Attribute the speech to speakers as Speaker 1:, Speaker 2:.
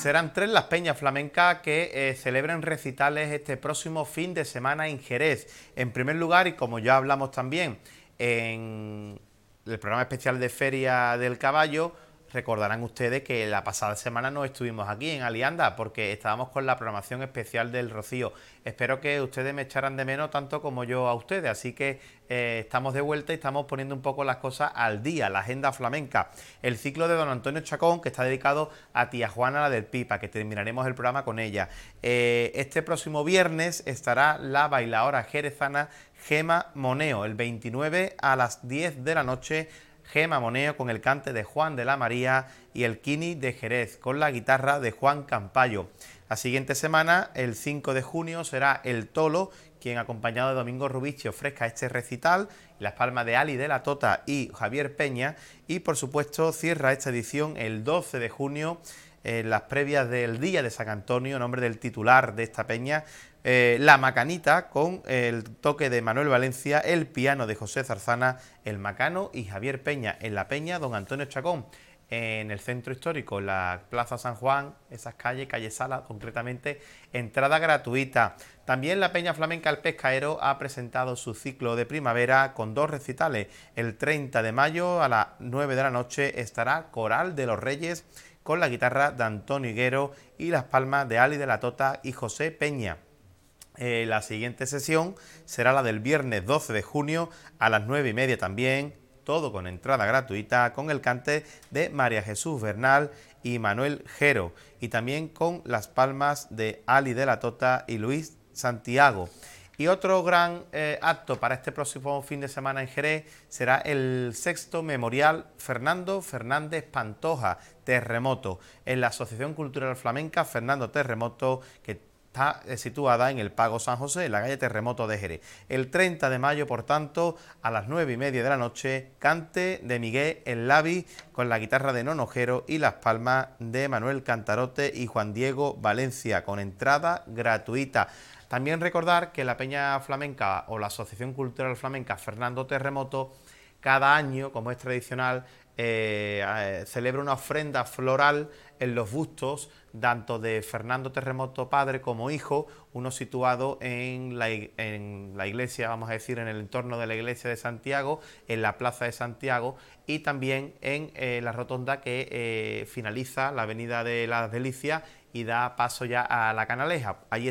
Speaker 1: Serán 3 las peñas flamencas que celebren recitales este próximo fin de semana en Jerez. En primer lugar, y como ya hablamos también en el programa especial de Feria del Caballo, recordarán ustedes que la pasada semana no estuvimos aquí en Alianda porque estábamos con la programación especial del Rocío. Espero que ustedes me echaran de menos tanto como yo a ustedes, así que estamos de vuelta y estamos poniendo un poco las cosas al día, la agenda flamenca. El ciclo de don Antonio Chacón, que está dedicado a tía Juana la del Pipa, que terminaremos el programa con ella. Este próximo viernes estará la bailaora jerezana Gema Moneo, el 29 a las 10 de la noche. Gema Moneo con el cante de Juan de la María y el quini de Jerez con la guitarra de Juan Campayo. La siguiente semana, el 5 de junio, será el Tolo quien, acompañado de Domingo Rubici, ofrezca este recital, las palmas de Ali de la Tota y Javier Peña, y por supuesto cierra esta edición el 12 de junio en las previas del Día de San Antonio, nombre del titular de esta peña, La Macanita, con el toque de Manuel Valencia, el piano de José Zarzana, el Macano y Javier Peña. En la peña, don Antonio Chacón, en el centro histórico, en la Plaza San Juan, esas calles, calle Sala, concretamente, entrada gratuita. También la Peña Flamenca El Pescaero ha presentado su ciclo de primavera con 2 recitales. El 30 de mayo a las 9 de la noche estará Coral de los Reyes con la guitarra de Antonio Higuero y las palmas de Ali de la Tota y José Peña. La siguiente sesión será la del viernes 12 de junio a las 9:30 también, todo con entrada gratuita, con el cante de María Jesús Bernal y Manuel Jero, y también con las palmas de Ali de la Tota y Luis Santiago. Y otro gran acto para este próximo fin de semana en Jerez será el 6º Memorial Fernando Fernández Pantoja, Terremoto, en la Asociación Cultural Flamenca Fernando Terremoto, que está situada en el Pago San José, en la calle Terremoto de Jerez. El 30 de mayo, por tanto, a las 9:30 de la noche, cante de Miguel El Lavi con la guitarra de Nonojero y las palmas de Manuel Cantarote y Juan Diego Valencia, con entrada gratuita. También recordar que la Peña Flamenca o la Asociación Cultural Flamenca Fernando Terremoto, cada año, como es tradicional, celebra una ofrenda floral en los bustos tanto de Fernando Terremoto padre como hijo, uno situado en la iglesia, vamos a decir, en el entorno de la iglesia de Santiago, en la plaza de Santiago, y también en la rotonda que finaliza la avenida de las Delicias y da paso ya a la Canaleja. Ahí